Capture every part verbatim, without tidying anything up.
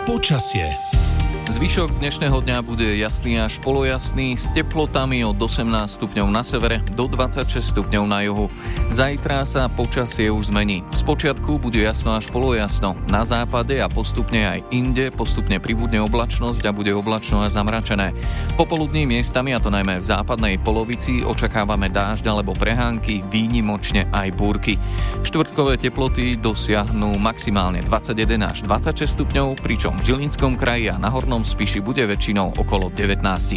Počasie. Zvyšok dnešného dňa bude jasný až polojasný s teplotami od osemnásť stupňov na severe do dvadsaťšesť stupňov na juhu. Zajtra sa počasie už zmení. Spočiatku bude jasno až polojasno. Na západe a postupne aj inde postupne pribudne oblačnosť a bude oblačno a zamračené. Popoludní miestami, a to najmä v západnej polovici, očakávame dážď alebo prehánky, výnimočne aj búrky. Štvrtkové teploty dosiahnu maximálne dvadsaťjeden až dvadsaťšesť stupňov, pričom v Žilinskom kraji a na Hornom Spiši bude väčšinou okolo devätnásť.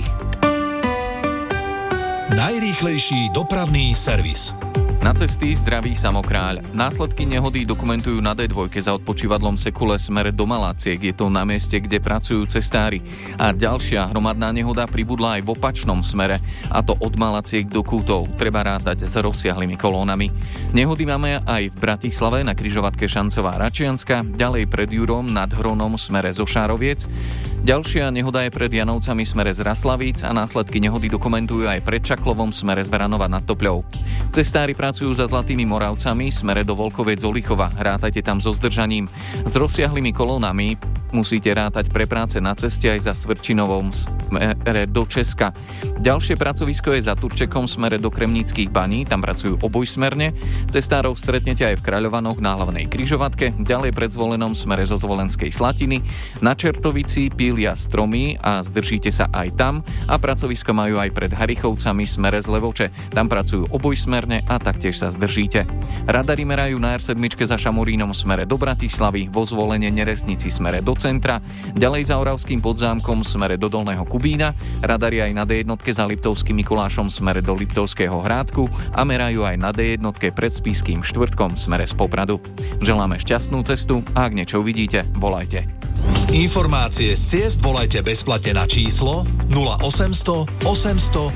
Najrýchlejší dopravný servis. Na cesty zdraví Samokráľ. Následky nehody dokumentujú na dé dva za odpočívadlom Sekule smere do Malaciek. Je to na mieste, kde pracujú cestári. A ďalšia hromadná nehoda pribudla aj v opačnom smere, a to od Malaciek do Kútov. Treba rátať s rozsiahlými kolónami. Nehody máme aj v Bratislave na križovatke Šancová Račianska, ďalej pred Jurom nad Hronom smere zo Šároviec. Ďalšia nehoda je pred Janovcami smere z Raslavíc a následky nehody dokumentujú aj pred Čaklovom smere z Vranova nad Topľou. Cestári pracujú za Zlatými Moravcami smere do Volkoviec Olichova. Rátajte tam so zdržaním. S rozsiahlými kolónami musíte rátať pre práce na ceste aj za Svrčinovom smere do Česka. Ďalšie pracovisko je za Turčekom smere do Kremnických Baní, tam pracujú obojsmerne. Cestárov stretnete aj v Kráľovanoch na hlavnej križovatke, ďalej pred Zvolenom smere zo Zvolenskej Slatiny, na Čertovici pília stromy a zdržíte sa aj tam, a pracovisko majú aj pred Harichovcami smere z Levoče, tam pracujú obojsmerne a taktiež sa zdržíte. Radari merajú na er sedem za Šamorínom smere do Bratislavy, vo Zvolene Neresnici smere do centra, ďalej za Oravským Podzámkom smere do Dolného Kubína, radari aj na dé jedna za Liptovským Mikulášom smere do Liptovského Hrádku a merajú aj na dé jedna pred Spišským Štvrtkom smere z Popradu. Želáme šťastnú cestu a ak niečo uvidíte, volajte. Informácie z ciest volajte bezplatne na číslo nula osemsto osemsto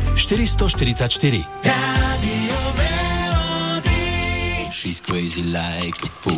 štyristoštyridsaťštyri. She's crazy like the fool.